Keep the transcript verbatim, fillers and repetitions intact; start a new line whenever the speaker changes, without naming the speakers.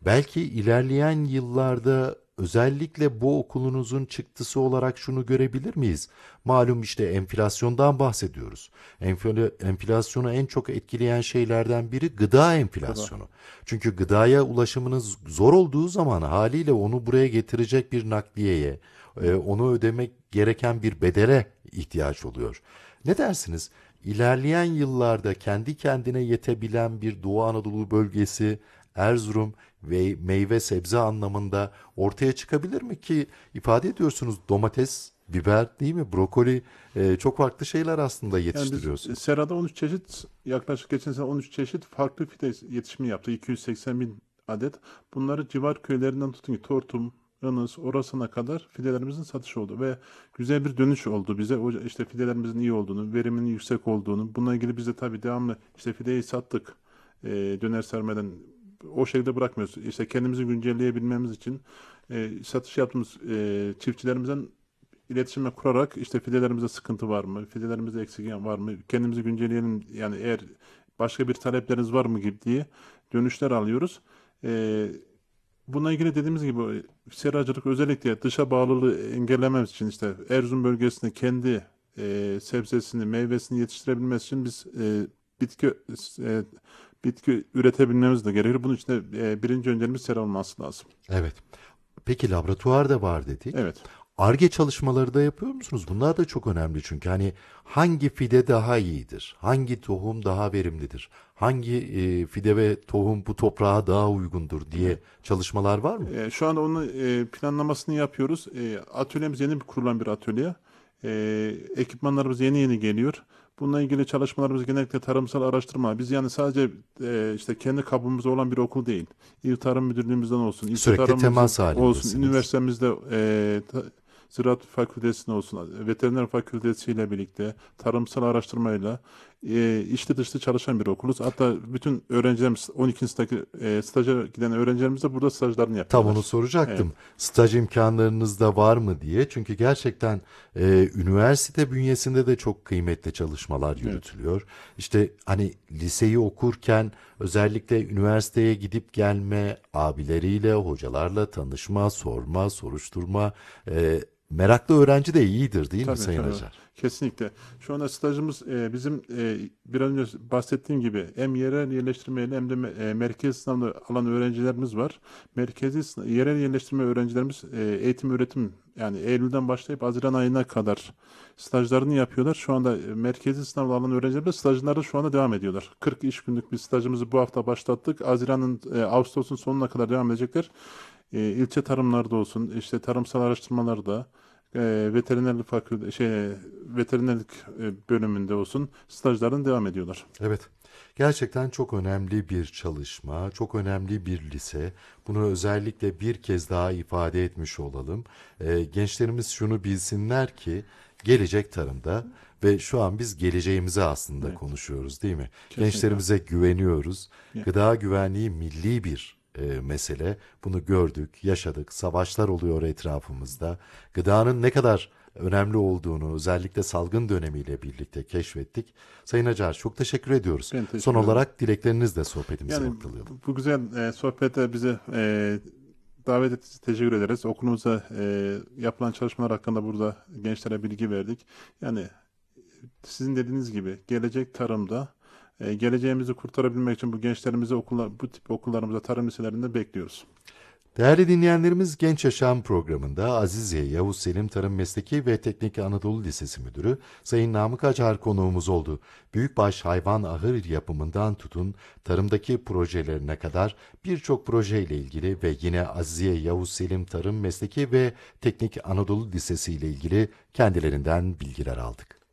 Belki ilerleyen yıllarda özellikle bu okulunuzun çıktısı olarak şunu görebilir miyiz? Malum işte enflasyondan bahsediyoruz. Enfla- enflasyonu en çok etkileyen şeylerden biri gıda
Gıda.
enflasyonu. Çünkü gıdaya ulaşımınız zor olduğu zaman haliyle onu buraya getirecek bir nakliyeye, e,
Evet.
onu ödemek gereken bir bedele ihtiyaç oluyor. Ne dersiniz? İlerleyen yıllarda kendi kendine yetebilen bir Doğu Anadolu bölgesi, Erzurum ve meyve sebze anlamında ortaya çıkabilir mi ki ifade ediyorsunuz domates, biber değil mi? Brokoli, e, çok farklı şeyler aslında
Yani biz e,
yetiştiriyorsunuz.
serada on üç çeşit, yaklaşık geçen sene on üç çeşit farklı fide yetişimi yaptık. iki yüz seksen bin adet. Bunları civar köylerinden tutun ki Tortum, Yunus, orasına kadar fidelerimizin satışı oldu ve güzel bir dönüş oldu bize. O işte fidelerimizin iyi olduğunu, veriminin yüksek olduğunu. Bununla ilgili biz de tabii devamlı işte fideyi sattık. E, döner sermeden o şekilde bırakmıyoruz. İşte kendimizi güncelleyebilmemiz için e, satış yaptığımız e, çiftçilerimizden iletişime kurarak işte fidelerimizde sıkıntı var mı? Fidelerimizde eksik var mı? Kendimizi güncelleyelim. Yani eğer başka bir talepleriniz var mı gibi diye dönüşler alıyoruz. Ee, Bununla ilgili dediğimiz gibi seracılık özellikle dışa bağlılığı engellememiz için işte Erzurum bölgesinde kendi e, sebzesini, meyvesini yetiştirebilmesi için biz e, bitki e, bitki üretebilmemiz de gerekir. Bunun için de e, birinci önceliğimiz sera olması lazım.
Evet. Peki laboratuvar da var dedik.
Evet.
Ar-Ge çalışmaları da yapıyor musunuz? Bunlar da çok önemli çünkü hani hangi fide daha iyidir? Hangi tohum daha verimlidir? Hangi e, fide ve tohum bu toprağa daha uygundur diye
Evet.
çalışmalar var mı?
E, şu anda onun e, planlamasını yapıyoruz. E, atölyemiz yeni bir kurulan bir atölye. E, Ekipmanlarımız yeni yeni geliyor. Bununla ilgili çalışmalarımız genellikle tarımsal araştırma. Biz yani sadece e, işte kendi kabımızda olan bir okul değil. İl Tarım Müdürlüğümüzden olsun, ilçe
Sürekli
tarımımızın
temas
olsun,
halindesiniz.
üniversitemizde e, ta- Ziraat Fakültesi'nde olsun, Veteriner Fakültesiyle birlikte tarımsal araştırmayla e, içli dışlı çalışan bir okuluz. Hatta bütün öğrencilerimiz on ikinci sınıftaki e, staja giden öğrencilerimiz de burada stajlarını
Tam onu
yapıyorlar. Evet,
soracaktım. Staj imkanlarınız da var mı diye. Çünkü gerçekten e, üniversite bünyesinde de çok kıymetli çalışmalar
evet.
yürütülüyor. İşte hani liseyi okurken özellikle üniversiteye gidip gelme, abileriyle, hocalarla tanışma, sorma, soruşturma, e, meraklı öğrenci de iyidir değil mi
Tabii
Sayın
tabii.
Acar?
Kesinlikle. Şu anda stajımız e, bizim e, bir an önce bahsettiğim gibi hem yerel yerleştirmeyle hem de me- e, merkez sınavını alan öğrencilerimiz var. Merkezi sınav- yerel yerleştirme öğrencilerimiz e, eğitim öğretim yani Eylül'den başlayıp Haziran ayına kadar stajlarını yapıyorlar. Şu anda e, merkezi sınavı alan öğrencilerimiz stajlarda şu anda devam ediyorlar. kırk iş günlük bir stajımızı bu hafta başlattık. Haziran'ın e, Ağustos'un sonuna kadar devam edecekler. E, ilçe tarımlarda olsun, işte tarımsal araştırmalarda, e, veterinerlik fakülte şey veterinerlik e, bölümünde olsun stajların devam ediyorlar.
Evet. Gerçekten çok önemli bir çalışma, çok önemli bir lise. Bunu özellikle bir kez daha ifade etmiş olalım. Ee, gençlerimiz şunu bilsinler ki gelecek tarımda ve şu an biz geleceğimizi aslında
Evet,
konuşuyoruz değil mi?
kesinlikle.
Gençlerimize güveniyoruz.
Ya,
Gıda güvenliği milli bir e, mesele. Bunu gördük, yaşadık. Savaşlar oluyor etrafımızda. Gıdanın ne kadar önemli olduğunu özellikle salgın dönemiyle birlikte keşfettik. Sayın Acar çok teşekkür ediyoruz.
ben
Son
teşekkür ederim.
olarak dileklerinizle sohbetimizi
Yani
noktalayalım.
bu, bu güzel e, sohbete bize e, davet ettiğiniz için teşekkür ederiz. Okulumuza e, yapılan çalışmalar hakkında burada gençlere bilgi verdik. Yani sizin dediğiniz gibi gelecek tarımda e, geleceğimizi kurtarabilmek için bu gençlerimizi okula, bu tip okullarımıza, tarım liselerinde bekliyoruz.
Değerli dinleyenlerimiz Genç Yaşam programında Aziziye Yavuz Selim Tarım Mesleki ve Teknik Anadolu Lisesi Müdürü Sayın Namık Acar konuğumuz oldu. Büyükbaş hayvan ahır yapımından tutun tarımdaki projelerine kadar birçok projeyle ilgili ve yine Aziziye Yavuz Selim Tarım Mesleki ve Teknik Anadolu Lisesi ile ilgili kendilerinden bilgiler aldık.